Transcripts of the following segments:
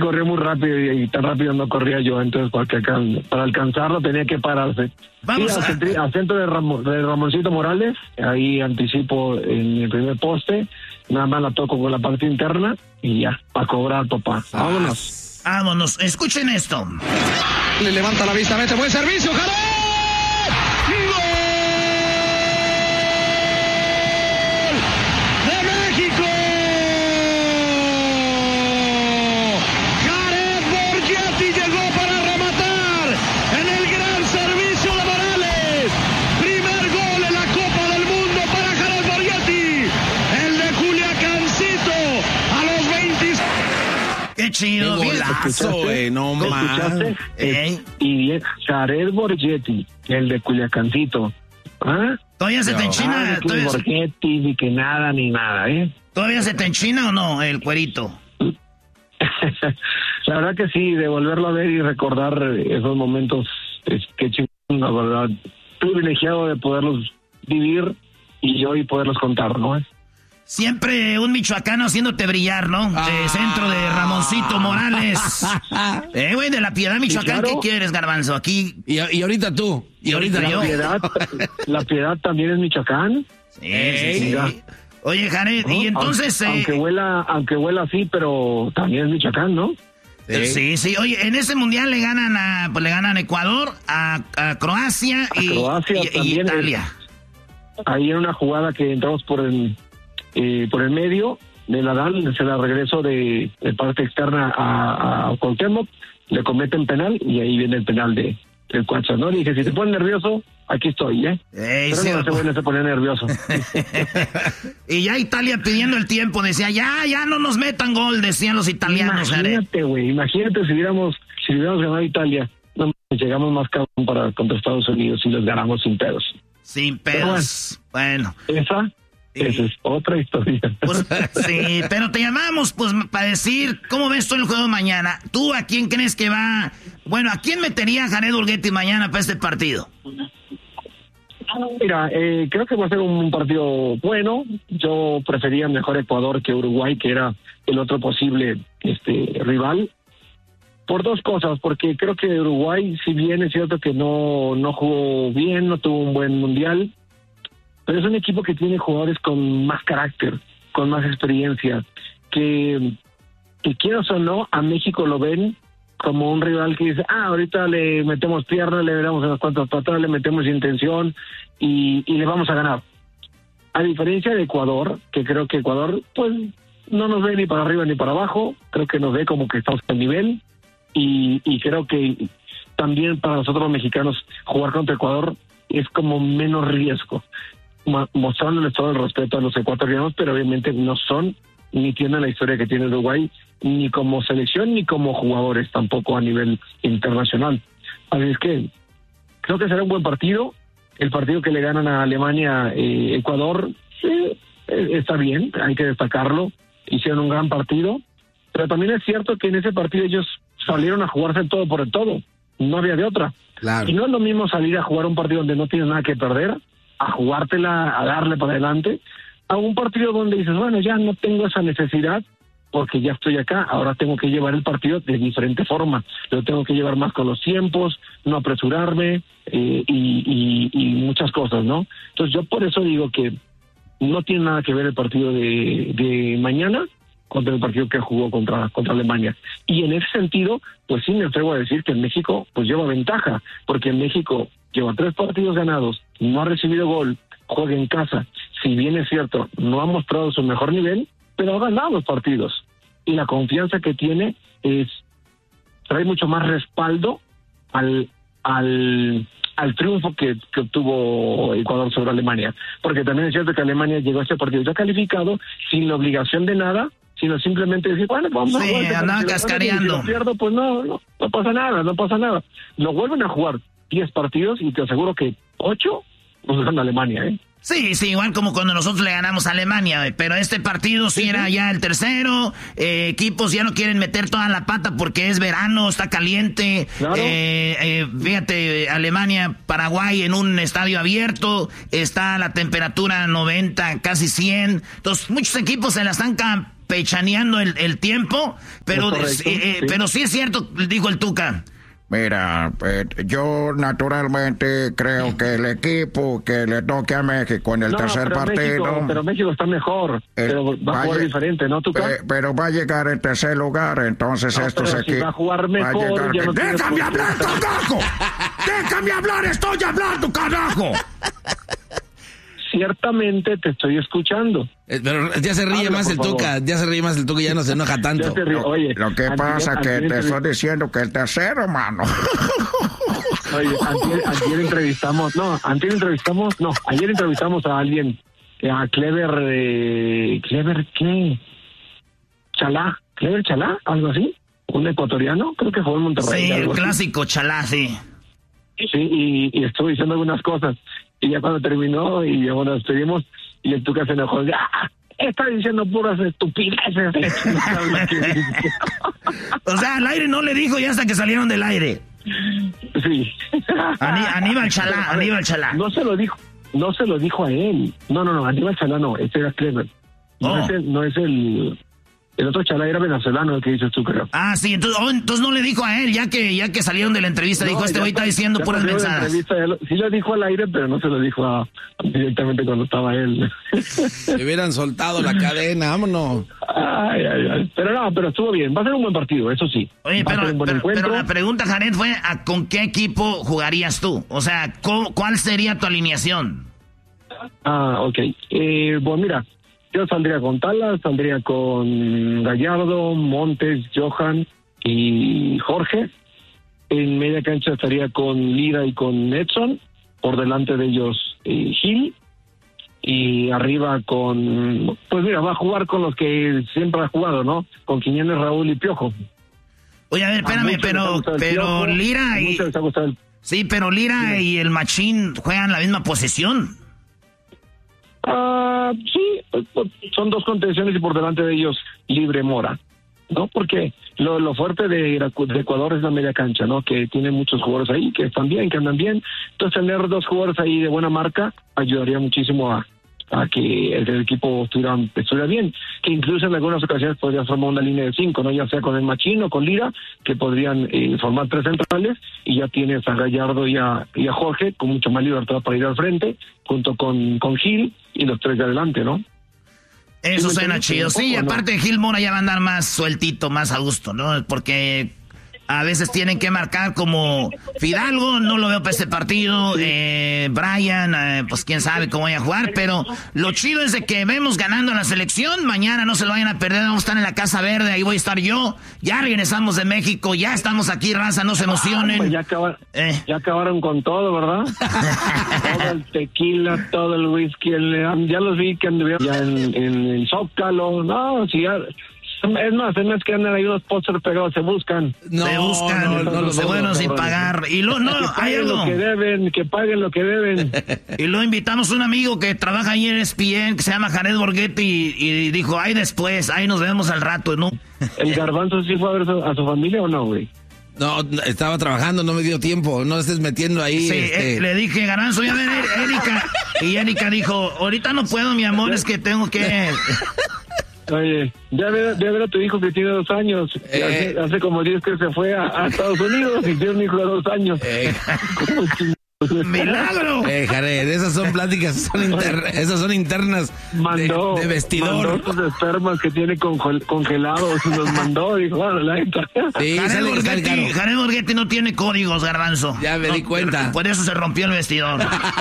corrió muy rápido y tan rápido no corría yo, entonces para alcanzarlo tenía que pararse. Vamos al centro de Ramoncito Morales, ahí anticipo en el primer poste, nada más la toco con la parte interna y ya, para cobrar, papá. Vámonos, escuchen esto. Le levanta la vista, mete buen servicio, ¡jaló! Qué chido. Qué golazo, no más. Y bien, Jared Borgetti, el de Culiacancito. ¿Ah? ¿Todavía se te enchina? Borgetti, ni que nada, ni nada, ¿Todavía se te enchina o no, el cuerito? La verdad que sí, de volverlo a ver y recordar esos momentos, qué chingón, la verdad. Privilegiado de poderlos vivir y hoy poderlos contar, ¿no? Siempre un michoacano haciéndote brillar, ¿no? Centro de Ramoncito Morales. Güey, de La Piedad, Michoacán, claro. ¿Qué quieres, Garbanzo? Aquí. Y ahorita tú. Y ahorita yo. La Piedad también es Michoacán. Sí. Oye, Jared, y entonces... Aunque huela así, pero también es Michoacán, ¿no? Sí. Oye, en ese mundial le ganan a Ecuador, a Croacia y Italia. Ahí en una jugada que entramos por el medio de Nadal, se la regreso de parte externa a Cuauhtémoc, le cometen penal y ahí viene el penal del Cuacha, ¿no? Le dije, si te pones nervioso, aquí estoy, Pero sí, no se pone nervioso. Y ya Italia pidiendo el tiempo, decía, ya no nos metan gol, decían los italianos. Imagínate si hubiéramos ganado Italia, no llegamos más cabrón contra Estados Unidos y los ganamos sin pedos. Sin pedos, bueno. Esa es otra historia. Pues, sí, pero te llamamos para decir cómo ves tú el juego de mañana. ¿Tú a quién crees que va? Bueno, ¿a quién metería Jared Borgetti mañana para este partido? Mira, creo que va a ser un partido bueno. Yo prefería mejor Ecuador que Uruguay, que era el otro posible rival. Por dos cosas, porque creo que Uruguay, si bien es cierto que no jugó bien, no tuvo un buen mundial, pero es un equipo que tiene jugadores con más carácter, con más experiencia, que quieras o no, a México lo ven como un rival que dice, ahorita le metemos pierna, le damos unas cuantas patadas, le metemos intención y le vamos a ganar. A diferencia de Ecuador, que creo que Ecuador, pues, no nos ve ni para arriba ni para abajo, creo que nos ve como que estamos al nivel y creo que también para nosotros los mexicanos jugar contra Ecuador es como menos riesgo, mostrándoles todo el respeto a los ecuatorianos, pero obviamente no son ni tienen la historia que tiene Uruguay, ni como selección ni como jugadores tampoco a nivel internacional. Así es que creo que será un buen partido. El partido que le ganan a Alemania, Ecuador, está bien, hay que destacarlo, hicieron un gran partido, pero también es cierto que en ese partido ellos salieron a jugarse el todo por el todo, no había de otra. Claro. Y no es lo mismo salir a jugar un partido donde no tienes nada que perder, a jugártela, a darle para adelante, a un partido donde dices, bueno, ya no tengo esa necesidad porque ya estoy acá, ahora tengo que llevar el partido de diferente forma, lo tengo que llevar más con los tiempos, no apresurarme y muchas cosas, ¿no? Entonces yo por eso digo que no tiene nada que ver el partido de mañana contra el partido que jugó contra Alemania. Y en ese sentido, pues sí me atrevo a decir que en México pues lleva ventaja, porque en México lleva 3 partidos ganados, no ha recibido gol, juega en casa, si bien es cierto, no ha mostrado su mejor nivel, pero ha ganado los partidos. Y la confianza que tiene trae mucho más respaldo al triunfo que obtuvo Ecuador sobre Alemania. Porque también es cierto que Alemania llegó a este partido ya calificado, sin la obligación de nada, sino simplemente decir, bueno, vamos a jugar. Andaban cascareando. Si lo pierdo, pues no pasa nada. Lo vuelven a jugar 10 partidos y te aseguro que 8 nos gana Alemania, Sí, igual como cuando nosotros le ganamos a Alemania, pero este partido sí era ya el tercero, equipos ya no quieren meter toda la pata porque es verano, está caliente, claro. Fíjate, Alemania, Paraguay en un estadio abierto, está la temperatura 90, casi 100, entonces muchos equipos se la están pechaneando el tiempo, pero, pero sí es cierto, dijo el Tuca. Mira, yo naturalmente creo que el equipo que le toque a México en el tercer partido... Pero México está mejor, pero va a jugar diferente, ¿no, Tuca? Pero va a llegar en tercer lugar, entonces estos equipos... Si va a jugar mejor... ¡Déjame hablar, carajo! ¡Déjame hablar! ¡Estoy hablando, carajo! Ciertamente te estoy escuchando. Pero ya se ríe más el Tuca, ya se ríe más el Tuca y ya no se enoja tanto. Oye, lo que pasa que te estoy diciendo que el tercero, mano. Oye, ayer entrevistamos a alguien, a Clever ¿qué? Clever Chalá, algo así, un ecuatoriano, creo que fue en Monterrey. Sí, el clásico Chalá, sí. Sí, y estuvo diciendo algunas cosas. Y ya cuando terminó y ya nos despedimos, y el Tuca se enojó. Está diciendo puras estupideces. O sea, al aire no le dijo ya hasta que salieron del aire. Sí. Aníbal Chalá. No se lo dijo a él. No, Aníbal Chalá no, ese era Clever. No es el otro Chalá era venezolano, el que dices tú, creo. Ah, sí, entonces no le dijo a él, ya que salieron de la entrevista, dijo, güey está diciendo puras mensadas. Sí lo dijo al aire, pero no se lo dijo directamente cuando estaba él. Se hubieran soltado la cadena, vámonos. Ay. Pero estuvo bien, va a ser un buen partido, eso sí. Oye, pero la pregunta, Jared, fue ¿con qué equipo jugarías tú? O sea, ¿cuál sería tu alineación? Ok. Bueno, mira, yo saldría con Talas, saldría con Gallardo, Montes, Johan y Jorge. En media cancha estaría con Lira y con Edson. Por delante de ellos Gil. Y arriba va a jugar con los que siempre ha jugado, ¿no? Con Quiñones, Raúl y Piojo. Oye, a ver, espérame, pero Lira y... Sí, pero Lira y el Machín juegan la misma posición. Sí, son dos contenciones y por delante de ellos Libre Mora, ¿no? Porque lo fuerte de Ecuador es la media cancha, ¿no? Que tiene muchos jugadores ahí que están bien, que andan bien. Entonces tener dos jugadores ahí de buena marca ayudaría muchísimo a que el equipo estuviera bien, que incluso en algunas ocasiones podría formar una línea de 5, ¿no? Ya sea con el Machín o con Lira, que podrían formar 3 centrales, y ya tienes a Gallardo y a Jorge con mucha más libertad para ir al frente, junto con Gil y los 3 de adelante, ¿no? Eso suena chido. Sí, aparte de Gil Mora ya va a andar más sueltito, más a gusto, ¿no? Porque a veces tienen que marcar como Fidalgo, no lo veo para este partido. Brian, pues quién sabe cómo vaya a jugar, pero lo chido es de que vemos ganando a la selección. Mañana no se lo vayan a perder, vamos a estar en la Casa Verde, ahí voy a estar yo. Ya regresamos de México, ya estamos aquí, raza, no se emocionen. Pues ya acabaron con todo, ¿verdad? Todo el tequila, todo el whisky, ya los vi que anduvieron ya en el Zócalo. No, si ya... Es más que andan ahí unos pósters pegados, se buscan. No, se fueron sin pagar. Y hay algo. Que paguen lo que deben. Y luego invitamos a un amigo que trabaja ahí en ESPN, que se llama Jared Borghetti, y dijo, ahí después, ahí nos vemos al rato, ¿no? ¿El Garbanzo sí fue a ver a su familia o no, güey? No, estaba trabajando, no me dio tiempo, no estés metiendo ahí. Sí, le dije, Garbanzo, ya ven, Erika. Y Erika dijo, ahorita no puedo, mi amor, es que tengo que... Oye, ya ver a tu hijo que tiene 2 años. Hace como 10 que se fue a Estados Unidos y tiene un hijo de 2 años. ¡Milagro! Jared, esas son pláticas, esas son internas de vestidor. Mandó sus espermas que tiene congelados, los mandó, dijo, bueno, la neta. Sí, Jared Borghetti no tiene códigos, Garbanzo. Ya me di cuenta. Por eso se rompió el vestidor.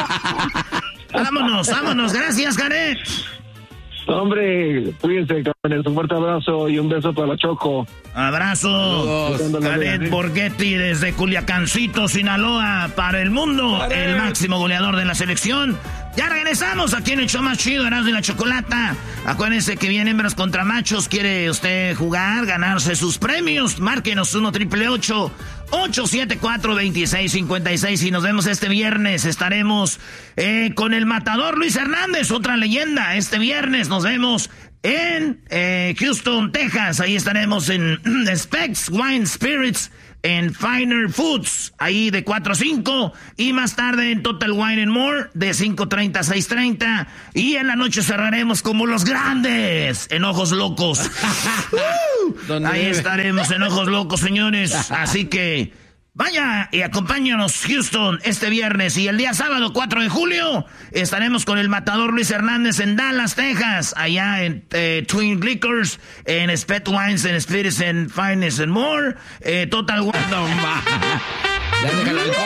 Vámonos, gracias, Jared. Hombre, cuídense, cabrones. Un fuerte abrazo y un beso para la Choco. Abrazo. Jared Borghetti desde Culiacancito, Sinaloa, para el mundo, el máximo goleador de la selección. Ya regresamos aquí en el show más chido, Erasmo y la Chocolata. Acuérdense que vienen hembras contra machos. ¿Quiere usted jugar, ganarse sus premios? Márquenos 1-888-874-2656 y nos vemos este viernes. Estaremos con el matador Luis Hernández, otra leyenda. Este viernes nos vemos en Houston, Texas. Ahí estaremos en Specs Wine Spirits, en Finer Foods, ahí de 4 a 5, y más tarde en Total Wine and More, de 5:30 a 6:30, y en la noche cerraremos como los grandes, en Ojos Locos. Ahí estaremos en Ojos Locos, señores, así que vaya y acompáñanos, Houston, este viernes, y el día sábado 4 de julio estaremos con el matador Luis Hernández en Dallas, Texas, allá en Twin Liquors, en Spet Wines and Spirits and Finest and More, Total Wine.